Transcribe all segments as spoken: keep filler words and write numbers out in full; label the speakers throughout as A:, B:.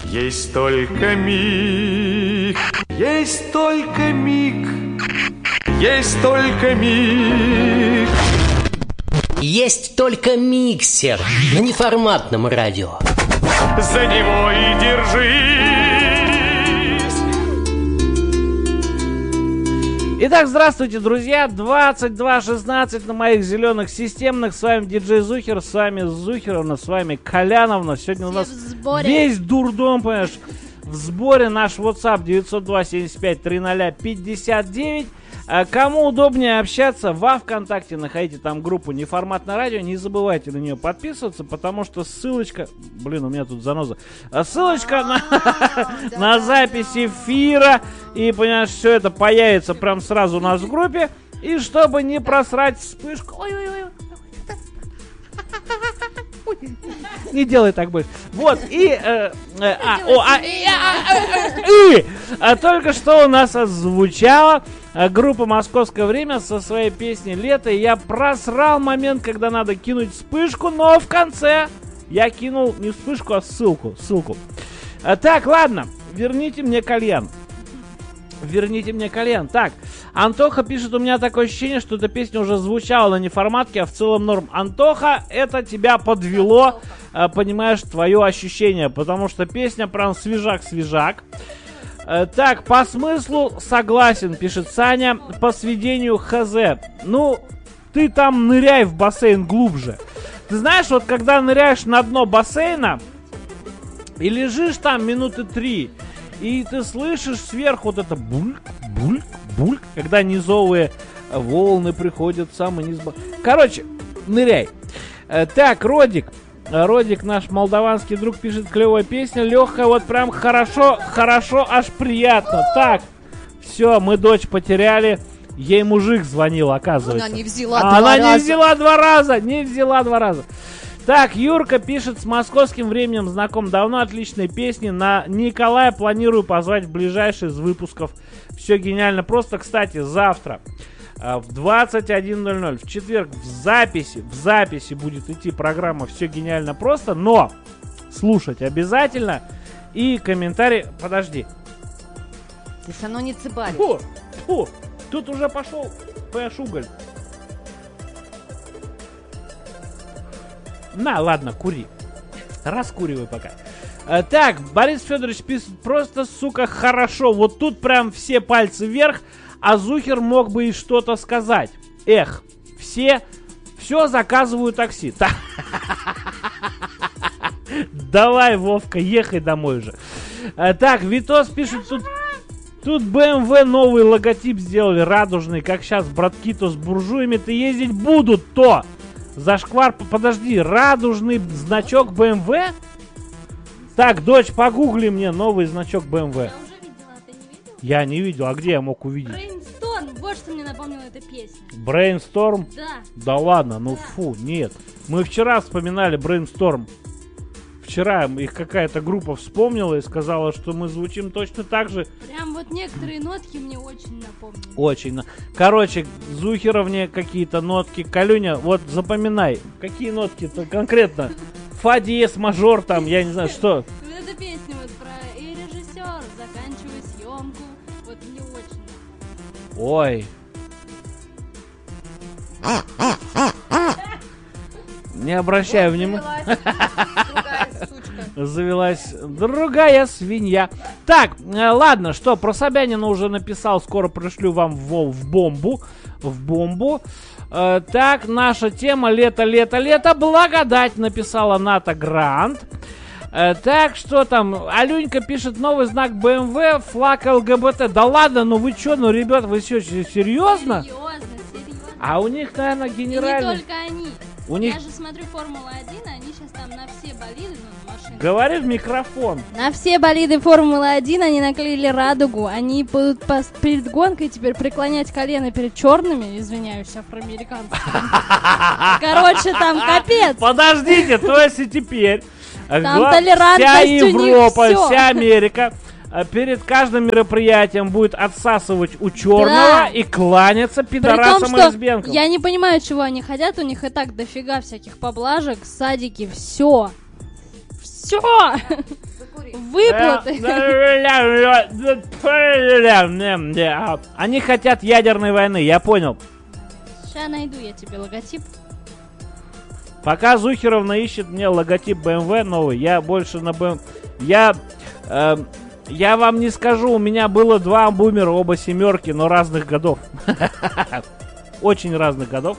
A: Есть только миг, есть только миг, есть только миг.
B: Есть только миксер на неформатном радио.
A: За него и держись.
C: Итак, здравствуйте, друзья. двадцать два шестнадцать на моих зеленых системных. С вами диджей Зухер, с вами Зухеровна, с вами Коляновна. Сегодня у нас весь дурдом, понимаешь, в сборе. Наш WhatsApp девять два семь пять три ноль пятьдесят девять. Кому удобнее общаться, во ВКонтакте находите там группу Неформатное радио. Не забывайте на нее подписываться, потому что ссылочка... Блин, у меня тут заноза. Ссылочка на, на запись эфира. И, понимаешь, все это появится прям сразу у нас в группе. И чтобы не просрать вспышку... Ой-ой-ой. Не делай так больше. Вот, и... Э, э, а, о, а, и, а, а, и, а только что у нас озвучала э, группа «Московское время» со своей песней «Лето». И я просрал момент, когда надо кинуть вспышку, но в конце я кинул не вспышку, а ссылку. ссылку. А, так, ладно, верните мне кальян. Верните мне кальян. Так, Антоха пишет, у меня такое ощущение, что эта песня уже звучала на неформатке, а в целом норм. Антоха, это тебя подвело, э, понимаешь, твое ощущение, потому что песня прям свежак-свежак. Э, так, по смыслу согласен, пишет Саня, по сведению хз. Ну, ты там ныряй в бассейн глубже. Ты знаешь, вот когда ныряешь на дно бассейна и лежишь там минуты три, и ты слышишь сверху вот это бульк, бульк, бульк, когда низовые волны приходят в самый низ. Короче, ныряй. Э, так, Родик. Родик, наш молдаванский друг, пишет, клевая песня, легкая, вот прям хорошо, хорошо, аж приятно. Так, все, мы дочь потеряли. Ей мужик звонил, оказывается.
D: Она не взяла
C: а
D: два
C: она
D: раза.
C: не взяла два раза, не взяла два раза. Так, Юрка пишет, с московским временем знаком давно, отличные песни. На Николая планирую позвать в ближайший из выпусков. Все гениально. Просто, кстати, завтра в двадцать один ноль ноль, в четверг, в записи, в записи будет идти программа «Все гениально просто», но слушать обязательно. И комментарий... Подожди.
D: Ты все равно не цыбарь.
C: Фу, фу, тут уже пошел пэш-уголь. На, ладно, кури. Раскуривай пока. А, так, Борис Федорович пишет, просто, сука, хорошо. Вот тут прям все пальцы вверх, а Зухер мог бы и что-то сказать. Эх, все, все заказывают такси. Давай, Вовка, ехай домой уже. А, так, Витос пишет, тут... Тут бэ эм вэ новый логотип сделали, радужный, как сейчас братки-то с буржуями-то ездить будут, то... Зашквар, подожди, радужный значок бэ эм вэ? Так, дочь, погугли мне новый значок бэ эм вэ.
E: Я уже видела, ты не видел?
C: Я не видел, а где я мог увидеть?
E: Brainstorm, вот что мне напомнила эта песня.
C: Brainstorm?
E: Да.
C: Да ладно, ну
E: Да.
C: фу, нет. Мы вчера вспоминали Brainstorm. Вчера их какая-то группа вспомнила и сказала, что мы звучим точно так же.
E: Прям вот некоторые нотки мне очень напомнили.
C: Очень. Короче, Зухеровне какие-то нотки. Калюня, вот запоминай, какие нотки-то конкретно. Фа диез мажор там, я не знаю, что.
E: Эта песня вот про и режиссер, заканчивай съемку. Вот мне очень напомнила.
C: Ой. Не обращай внимания.
D: Другая сучка.
C: Завелась другая свинья. Так, э, ладно, что, про Собянина уже написал, скоро пришлю вам в, в бомбу. В бомбу. Э, так, наша тема лето, лето, лето. Благодать, написала Ната Грант. Э, так, что там? Алюнька пишет, новый знак бэ эм вэ, флаг эл гэ бэ тэ. Да ладно, ну вы что, ну, ребят, вы что, серьезно?
E: Серьезно, серьезно.
C: А у них, наверное,
E: И
C: генеральный...
E: не только они.
C: У них...
E: Я же смотрю Формула один, они сейчас там на все болиды, ну, машины.
C: Говори в микрофон.
E: На все болиды Формулы один они наклеили радугу. Они будут по- перед гонкой теперь преклонять колено перед черными, извиняюсь, афроамериканцами. Короче, там капец.
C: Подождите, то есть и теперь
E: Там
C: гла-
E: толерантность
C: вся
E: у них
C: Европа,
E: всё.
C: вся Америка а, перед каждым мероприятием будет отсасывать у черного
E: Да.
C: и кланяться
E: При том,
C: пидорасам и
E: что
C: лесбиянкам.
E: я не понимаю, чего они хотят. У них и так дофига всяких поблажек, садики, все. Все. Выплаты.
C: Они хотят ядерной войны, я понял.
E: Сейчас найду я тебе логотип.
C: Пока Зухеровна ищет мне логотип бэ эм вэ новый, я больше на бэ эм вэ... Я... Э, я вам не скажу, у меня было два бумера, оба семерки, но разных годов. Очень разных годов.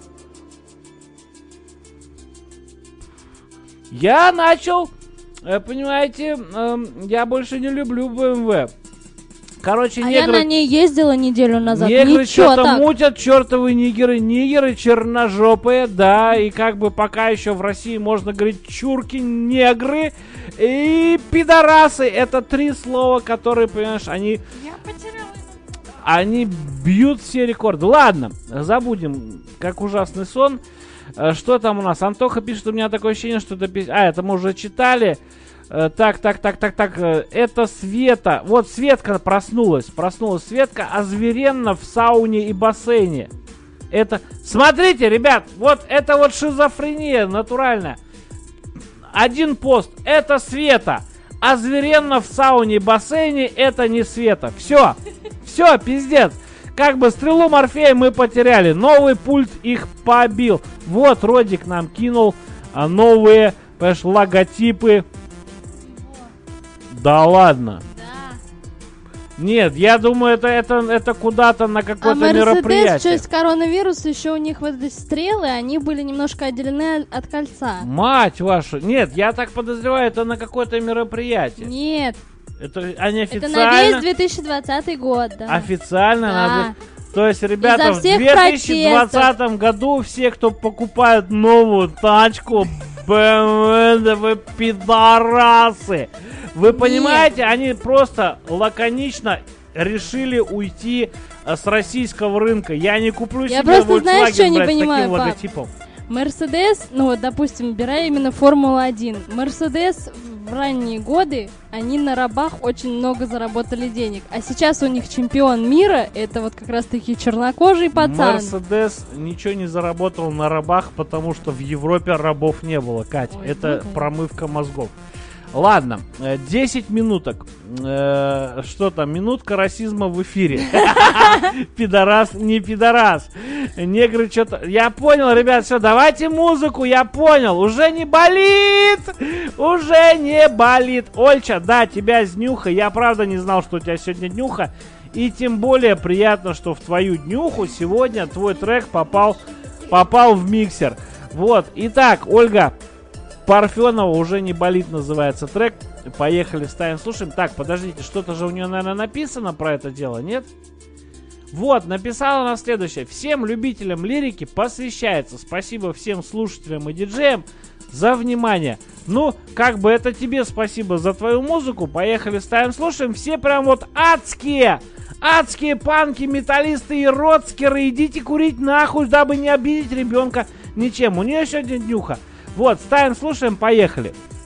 C: Я начал, э, понимаете, э, я больше не люблю бэ эм вэ. Короче,
E: А
C: негры...
E: я на ней ездила неделю назад.
C: Негры
E: Ничего
C: что-то
E: так.
C: мутят, чертовы нигеры, нигеры черножопые, да, и как бы пока еще в России можно говорить чурки, негры и пидорасы. Это три слова, которые, понимаешь, они...
E: Я потеряла.
C: Они бьют все рекорды. Ладно, забудем, как ужасный сон. Э, Что там у нас? Антоха пишет, у меня такое ощущение, что это... пис- А, это мы уже читали. Э, Так, так, так, так, так. э, Это Света. Вот Светка проснулась. Проснулась Светка озверенно в сауне и бассейне. Это... Смотрите, ребят, вот это вот шизофрения натуральная. Один пост. Это Света. Озверенно в сауне и бассейне. Это не Света. Все. Все, пиздец. Как бы стрелу Морфея мы потеряли. Новый пульт их побил. Вот Родик нам кинул а, новые, понимаешь, логотипы. Да ладно.
E: Да.
C: Нет, я думаю, это, это, это куда-то на
E: А
C: какое-то
E: Мерседес,
C: мероприятие.
E: через коронавирус, еще у них вот эти стрелы, они были немножко отделены от кольца.
C: Мать вашу. Нет, я так подозреваю, это на какое-то мероприятие.
E: Нет,
C: Это они
E: это
C: официально...
E: на весь две тысячи двадцатый год, да.
C: Официально
E: Да.
C: надо... То есть, ребята,
E: Из-за
C: в
E: всех
C: две тысячи двадцатом году все, кто покупают новую тачку, бэ эм вэ, да вы пидорасы. Вы понимаете, они просто лаконично решили уйти э, с российского рынка. Я не куплю
E: Я
C: себе
E: просто, знаешь,
C: Volkswagen,
E: что не
C: блядь, с
E: понимаю,
C: таким
E: пап?
C: логотипом.
E: Мерседес, ну вот, допустим, беря именно Формулу один. Мерседес в ранние годы, они на рабах очень много заработали денег. А сейчас у них чемпион мира, это вот как раз-таки чернокожий пацан.
C: Мерседес ничего не заработал на рабах, потому что в Европе рабов не было, Кать.
E: Ой,
C: Это
E: ну да.
C: промывка мозгов. Ладно, э, десять минуток. Э, Что там? Минутка расизма в эфире. Пидорас, не пидорас. Негры что-то... Я понял, ребят, все, давайте музыку, я понял. Уже не болит! Уже не болит. Ольча, да, тебя с днюха. Я правда не знал, что у тебя сегодня днюха. И тем более приятно, что в твою днюху сегодня твой трек попал, попал в миксер. Вот, итак, Ольга Парфенова, уже не болит, называется трек. Поехали, ставим, слушаем. Так, подождите, что-то же у нее, наверное, написано про это дело, нет? Вот, написала она следующее. Всем любителям лирики посвящается. Спасибо всем слушателям и диджеям за внимание. Ну, как бы это тебе спасибо за твою музыку. Поехали, ставим, слушаем. Все прям вот адские, адские панки, металлисты и роцкеры. Идите курить нахуй, дабы не обидеть ребенка ничем. У нее сегодня днюха. Вот, ставим, слушаем, поехали.